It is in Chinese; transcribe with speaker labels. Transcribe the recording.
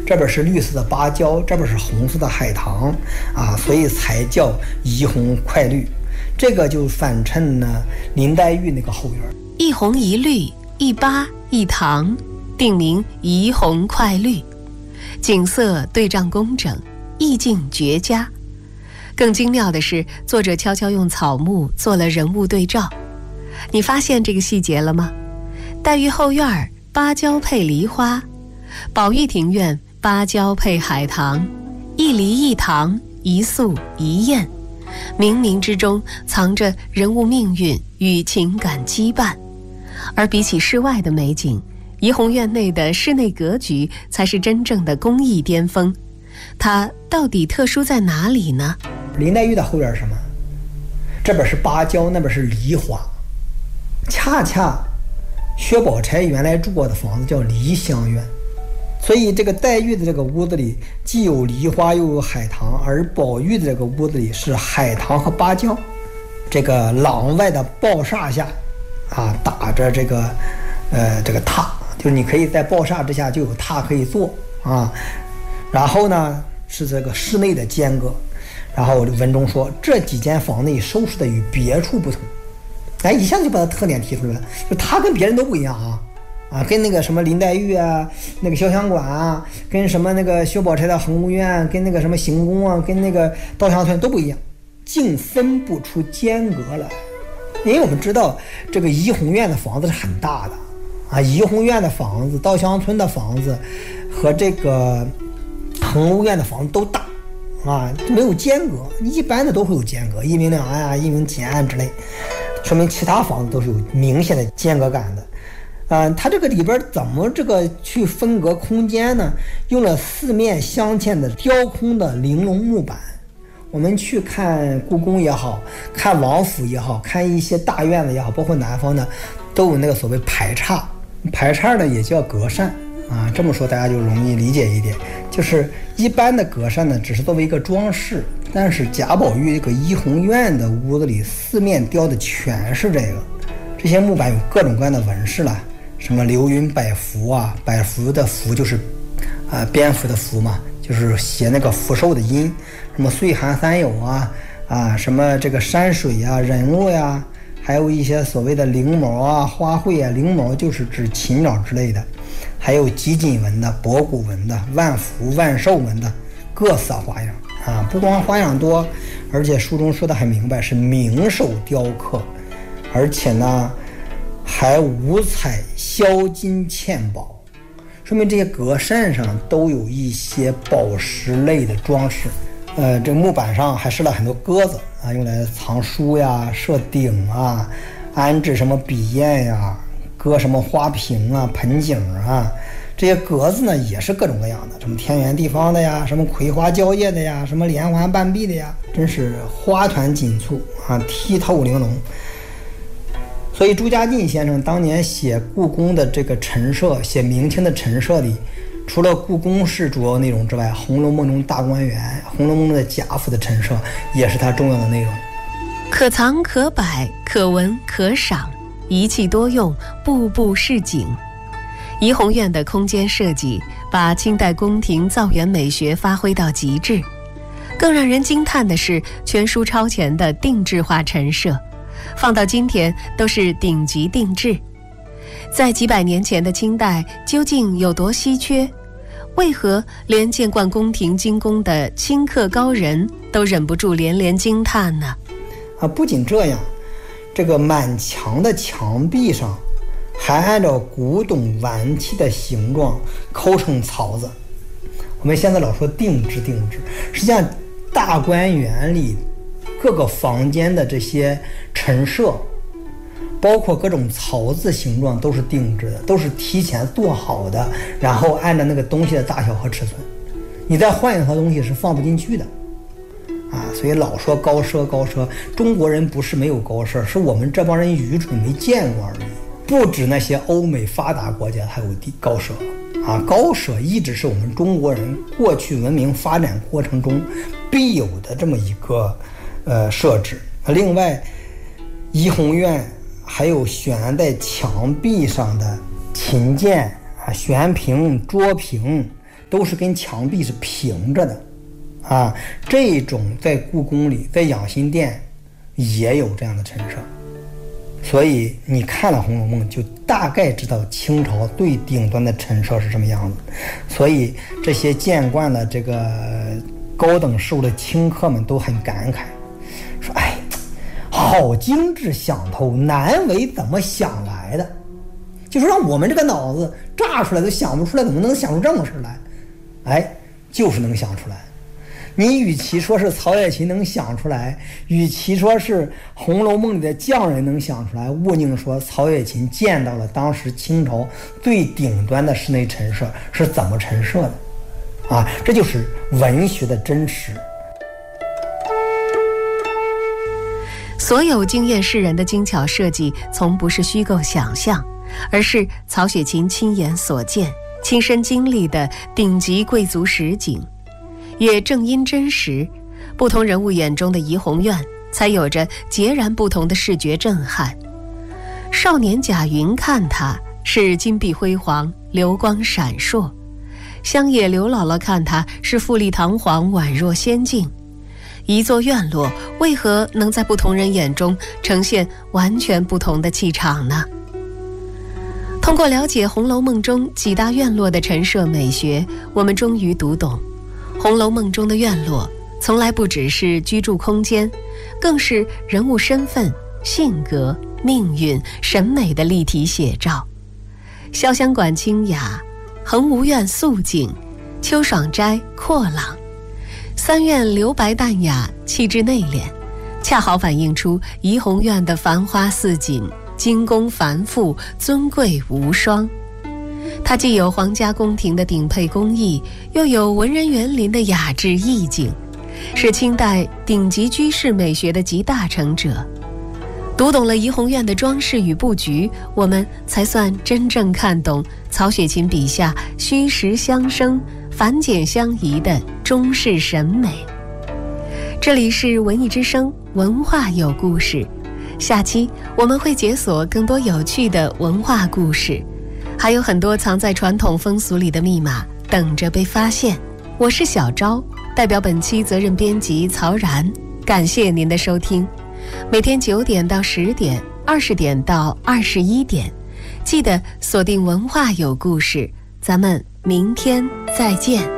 Speaker 1: 这边是绿色的芭蕉，这边是红色的海棠啊，所以才叫怡红快绿。这个就反衬呢林黛玉那个后院，
Speaker 2: 一红一绿，一芭一棠，定名怡红快绿，景色对仗工整，意境绝佳。更精妙的是，作者悄悄用草木做了人物对照。你发现这个细节了吗？黛玉后院芭蕉配梨花，宝玉庭院芭蕉配海棠，一梨一棠，一素一艳，冥冥之中藏着人物命运与情感羁绊。而比起室外的美景，怡红院内的室内格局才是真正的工艺巅峰。它到底特殊在哪里呢？
Speaker 1: 林黛玉的后院是什么？这边是芭蕉，那边是梨花。恰恰薛宝钗原来住过的房子叫梨香院，所以这个黛玉的这个屋子里既有梨花又有海棠，而宝玉的这个屋子里是海棠和芭蕉。这个廊外的抱厦下啊，打着这个榻，就是你可以在抱厦之下就有榻可以坐啊。然后呢是这个室内的间隔，然后文中说这几间房内收拾的与别处不同，哎，一下就把它特点提出来了，就它跟别人都不一样啊，跟那个什么林黛玉啊，那个潇湘馆啊，跟什么那个薛宝钗的恒芜院，跟那个什么行宫啊，跟那个稻香村都不一样，竟分不出间隔来。因为我们知道这个怡红院的房子是很大的啊，怡红院的房子、稻香村的房子和这个恒芜院的房子都大啊，没有间隔，一般的都会有间隔，一明两暗啊，一明几暗之类，说明其他房子都是有明显的间隔感的。它这个里边怎么这个去分隔空间呢？用了四面镶嵌的雕空的玲珑木板。我们去看故宫也好，看王府也好，看一些大院子也好，包括南方的，都有那个所谓排叉，排叉呢也叫隔扇啊。这么说大家就容易理解一点，就是一般的隔扇呢只是作为一个装饰，但是贾宝玉这个怡红院的屋子里四面雕的全是这个，这些木板有各种各样的纹饰了，什么流云百福啊，百福的福就是蝙蝠的蝠嘛，就是写那个福寿的音，什么岁寒三友啊，什么这个山水啊，人物呀，还有一些所谓的翎毛啊、花卉啊，翎毛就是指禽鸟之类的，还有极锦纹的、博古纹的、万福万寿纹的，各色花样啊，不光花样多，而且书中说的很明白，是名手雕刻，而且呢还五彩镶金嵌宝，说明这些隔扇上都有一些宝石类的装饰。这木板上还设了很多鸽子啊，用来藏书呀、设鼎啊、安置什么笔砚呀、搁什么花瓶啊、盆景啊。这些格子呢也是各种各样的，什么天圆地方的呀，什么葵花蕉叶的呀，什么连环半壁的呀，真是花团锦簇啊，剔透玲珑。所以朱家进先生当年写故宫的这个陈设，写明清的陈设里，除了故宫是主要内容之外，《红楼梦》中大观园、《红楼梦》中的贾府的陈设也是它重要的内容。
Speaker 2: 可藏可摆，可闻可赏，一气多用，步步是景。怡红院的空间设计把清代宫廷造园美学发挥到极致，更让人惊叹的是全书超前的定制化陈设，放到今天都是顶级定制。在几百年前的清代究竟有多稀缺？为何连见惯宫廷精工的清客高人都忍不住连连惊叹呢？
Speaker 1: 不仅这样，这个满墙的墙壁上还按照古董玩器的形状抠成槽子。我们现在老说定制，实际上大观园里各个房间的这些陈设，包括各种槽子形状都是定制的，都是提前做好的，然后按照那个东西的大小和尺寸，你再换一套东西是放不进去的啊。所以老说高奢，中国人不是没有高奢，是我们这帮人愚蠢没见过而已。不止那些欧美发达国家还有高奢啊，高奢一直是我们中国人过去文明发展过程中必有的这么一个设置。另外，怡红院还有悬在墙壁上的琴键啊、悬屏、桌屏， 都是跟墙壁是平着的啊。这种在故宫里，在养心殿也有这样的陈设，所以你看了《红楼梦》就大概知道清朝最顶端的陈设是什么样子。所以这些见惯了这个高等事物的清客们都很感慨，说哎，好精致想头，难为怎么想来的。就是让我们这个脑子炸出来都想不出来，怎么能想出这么事来？哎，就是能想出来。你与其说是曹雪芹能想出来，与其说是《红楼梦》里的匠人能想出来，毋宁说曹雪芹见到了当时清朝最顶端的室内陈设是怎么陈设的啊！这就是文学的真实。
Speaker 2: 所有惊艳世人的精巧设计，从不是虚构想象，而是曹雪芹亲眼所见、亲身经历的顶级贵族实景。也正因真实，不同人物眼中的怡红院才有着截然不同的视觉震撼。少年贾云看它是金碧辉煌、流光闪烁；乡野刘姥姥看它是富丽堂皇、宛若仙境。一座院落为何能在不同人眼中呈现完全不同的气场呢？通过了解《红楼梦》中几大院落的陈设美学，我们终于读懂《红楼梦》中的院落从来不只是居住空间，更是人物身份、性格、命运、审美的立体写照。潇湘馆清雅，恒芜苑素净，秋爽斋阔朗，三院留白淡雅，气质内敛，恰好反映出怡红院的繁花似锦，精工繁复，尊贵无双。它既有皇家宫廷的顶配工艺，又有文人园林的雅致意境，是清代顶级居室美学的集大成者。读懂了怡红院的装饰与布局，我们才算真正看懂曹雪芹笔下虚实相生、繁简相宜的中式审美。这里是文艺之声，文化有故事。下期我们会解锁更多有趣的文化故事，还有很多藏在传统风俗里的密码等着被发现。我是小昭，代表本期责任编辑曹然，感谢您的收听。每天9点到10点，20点到21点，记得锁定文化有故事，咱们明天再见。